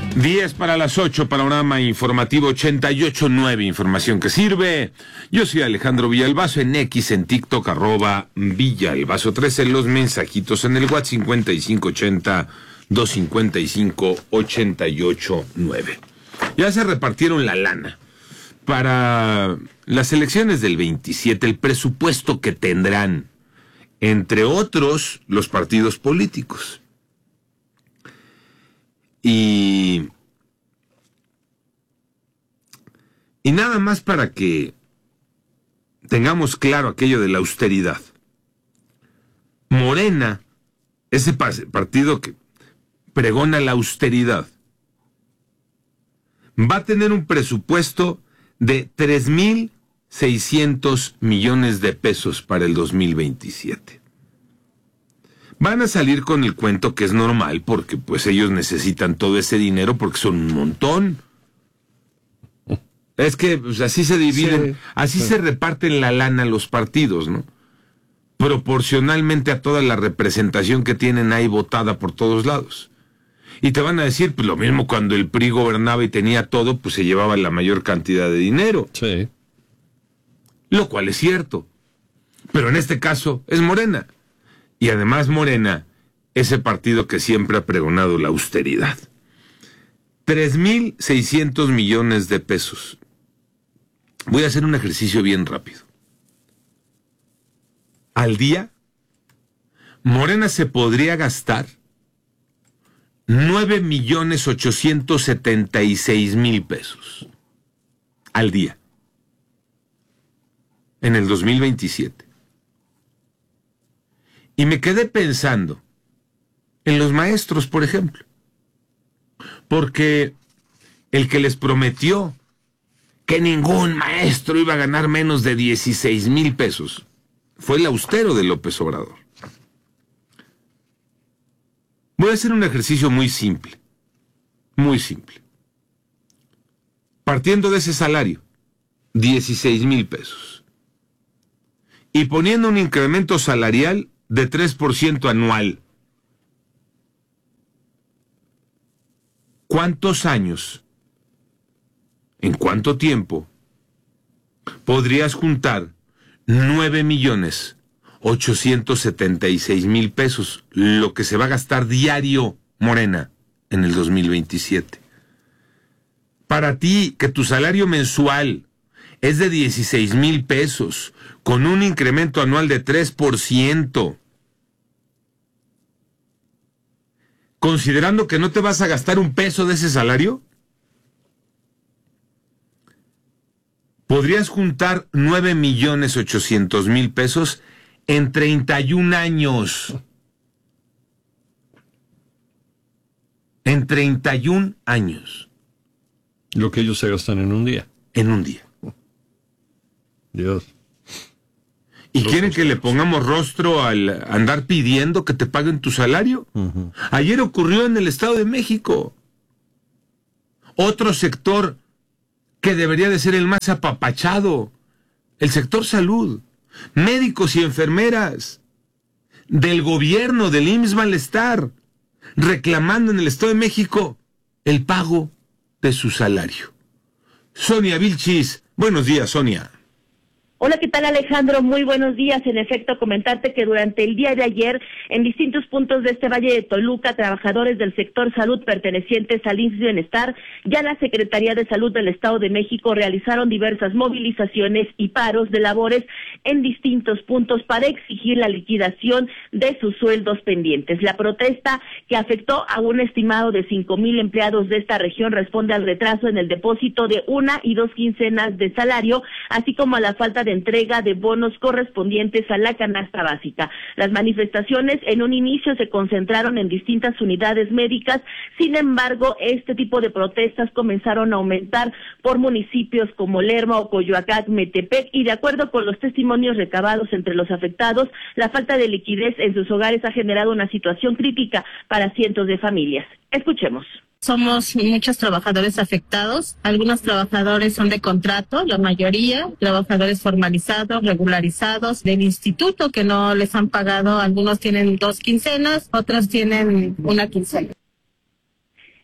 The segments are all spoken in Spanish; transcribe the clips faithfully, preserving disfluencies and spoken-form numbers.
diez para las ocho, panorama informativo ochenta y ocho punto nueve, información que sirve. Yo soy Alejandro Villalbazo, en X, en TikTok, arroba Villalbazo trece, los mensajitos en el WhatsApp cincuenta y cinco ochenta, doscientos cincuenta y cinco, ochenta y ocho nueve. Ya se repartieron la lana para las elecciones del veintisiete, el presupuesto que tendrán, entre otros, los partidos políticos. Y, y nada más para que tengamos claro aquello de la austeridad. Morena, ese partido que pregona la austeridad, va a tener un presupuesto de tres mil seiscientos millones de pesos para el dos mil veintisiete. Van a salir con el cuento que es normal, porque pues ellos necesitan todo ese dinero porque son un montón. Es que pues, así se dividen, sí, así sí. se reparten la lana los partidos, ¿no? Proporcionalmente a toda la representación que tienen ahí votada por todos lados. Y te van a decir, pues lo mismo cuando el P R I gobernaba y tenía todo, pues se llevaba la mayor cantidad de dinero. Sí. Lo cual es cierto. Pero en este caso es Morena. Y además Morena, ese partido que siempre ha pregonado la austeridad. tres mil seiscientos millones de pesos. Voy a hacer un ejercicio bien rápido. Al día, Morena se podría gastar nueve millones ochocientos setenta y seis mil pesos. Al día. En el dos mil veintisiete. Y me quedé pensando en los maestros, por ejemplo, porque el que les prometió que ningún maestro iba a ganar menos de dieciséis mil pesos fue el austero de López Obrador. Voy a hacer un ejercicio muy simple, muy simple. Partiendo de ese salario, dieciséis mil pesos, y poniendo un incremento salarial de tres por ciento anual. ¿Cuántos años, en cuánto tiempo, podrías juntar nueve millones ochocientos setenta y seis mil pesos, lo que se va a gastar diario Morena en el dos mil veintisiete? Para ti, que tu salario mensual es de dieciséis mil pesos, con un incremento anual de tres por ciento, considerando que no te vas a gastar un peso de ese salario, podrías juntar nueve millones ochocientos mil pesos en treinta y un años. En treinta y un años. Lo que ellos se gastan en un día. En un día. Dios. ¿Y quieren que le pongamos rostro al andar pidiendo que te paguen tu salario? Uh-huh. Ayer ocurrió en el Estado de México. Otro sector que debería de ser el más apapachado, el sector salud, médicos y enfermeras del gobierno, del I M S S Malestar, reclamando en el Estado de México el pago de su salario. Sonia Vilchis, buenos días, Sonia. Hola, ¿qué tal, Alejandro? Muy buenos días. En efecto, comentarte que durante el día de ayer, en distintos puntos de este Valle de Toluca, trabajadores del sector salud pertenecientes al I M S S Bienestar y a la Secretaría de Salud del Estado de México realizaron diversas movilizaciones y paros de labores en distintos puntos para exigir la liquidación de sus sueldos pendientes. La protesta, que afectó a un estimado de cinco mil empleados de esta región, responde al retraso en el depósito de una y dos quincenas de salario, así como a la falta de entrega de bonos correspondientes a la canasta básica. Las manifestaciones en un inicio se concentraron en distintas unidades médicas, sin embargo, este tipo de protestas comenzaron a aumentar por municipios como Lerma o Coyoacán, Metepec, y de acuerdo con los testimonios recabados entre los afectados, la falta de liquidez en sus hogares ha generado una situación crítica para cientos de familias. Escuchemos. Somos muchos trabajadores afectados, algunos trabajadores son de contrato, la mayoría, trabajadores formalizados, regularizados, del instituto que no les han pagado, algunos tienen dos quincenas, otros tienen una quincena.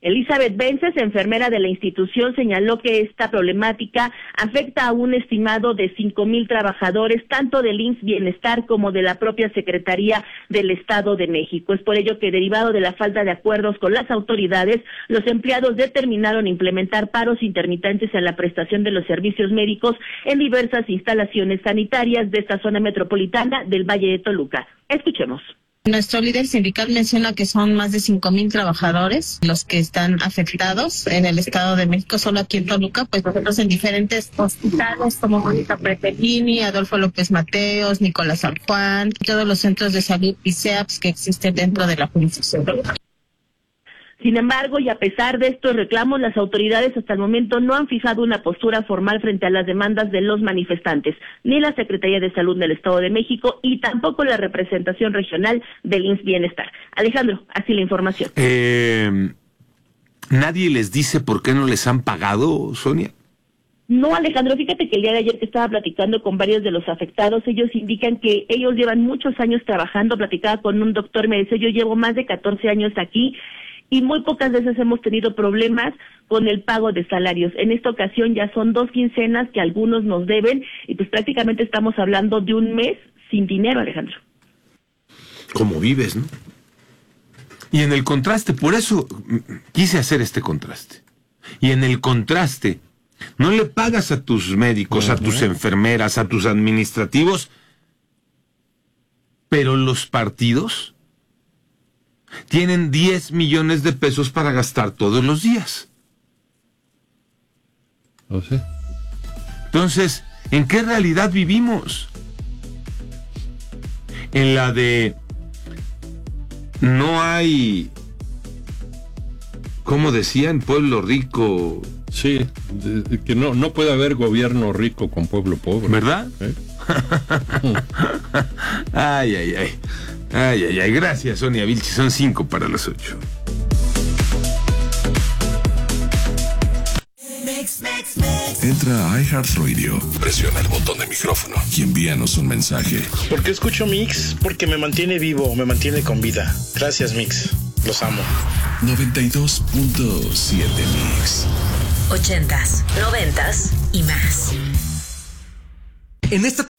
Elizabeth Vences, enfermera de la institución, señaló que esta problemática afecta a un estimado de cinco mil trabajadores, tanto del I M S S Bienestar como de la propia Secretaría del Estado de México. Es por ello que, derivado de la falta de acuerdos con las autoridades, los empleados determinaron implementar paros intermitentes en la prestación de los servicios médicos en diversas instalaciones sanitarias de esta zona metropolitana del Valle de Toluca. Escuchemos. Nuestro líder sindical menciona que son más de cinco mil trabajadores los que están afectados en el Estado de México, solo aquí en Toluca, pues nosotros en diferentes hospitales como Mónica Pretelini, Adolfo López Mateos, Nicolás San Juan, todos los centros de salud y C E A P S que existen dentro de la jurisdicción. Sin embargo, y a pesar de estos reclamos, las autoridades hasta el momento no han fijado una postura formal frente a las demandas de los manifestantes, ni la Secretaría de Salud del Estado de México y tampoco la representación regional del I M S S Bienestar. Alejandro, así la información. Eh, ¿Nadie les dice por qué no les han pagado, Sonia? No, Alejandro, fíjate que el día de ayer que estaba platicando con varios de los afectados, ellos indican que ellos llevan muchos años trabajando. Platicaba con un doctor, me dice, yo llevo más de catorce años aquí, y muy pocas veces hemos tenido problemas con el pago de salarios. En esta ocasión ya son dos quincenas que algunos nos deben y pues prácticamente estamos hablando de un mes sin dinero, Alejandro. ¿Cómo vives, no? Y en el contraste, por eso quise hacer este contraste. Y en el contraste, no le pagas a tus médicos, a tus enfermeras, a tus administrativos, pero los partidos tienen diez millones de pesos para gastar todos los días. ¿Oh, sí? Entonces, ¿en qué realidad vivimos? En la de no hay, ¿cómo decían? Pueblo rico. Sí, de, que no, no puede haber gobierno rico con pueblo pobre. ¿Verdad? ¿Eh? Ay, ay, ay. Ay, ay, ay. Gracias, Sonia Vilchi. Son cinco para las ocho. Entra a iHeartRadio, presiona el botón de micrófono y envíanos un mensaje. ¿Por qué escucho Mix? Porque me mantiene vivo, me mantiene con vida. Gracias, Mix. Los amo. noventa y dos punto siete Mix. Ochentas, noventas y más. En esta